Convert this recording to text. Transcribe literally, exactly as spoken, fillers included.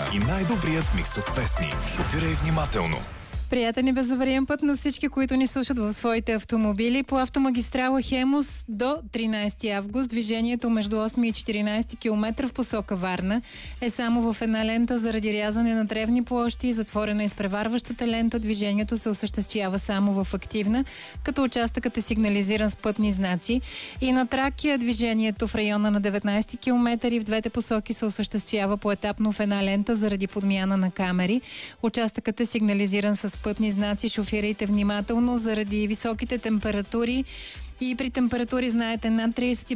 и най-добрият микс от песни. Шофирай внимателно. Приятен и безавариен път на всички, които ни слушат в своите автомобили. По автомагистрала Хемус до тринайсети август движението между осми и четиринайсети километра в посока Варна е само в една лента заради рязане на древни площи. Затворена изпреварващата лента. Движението се осъществява само в активна, като участъкът е сигнализиран с пътни знаци. И на Тракия движението в района на деветнайсети километър и в двете посоки се осъществява поетапно в една лента заради подмяна на камери. Участъкът е сигнализиран с пътни знаци. Шофирайте внимателно заради високите температури и при температури, знаете, над трийсет и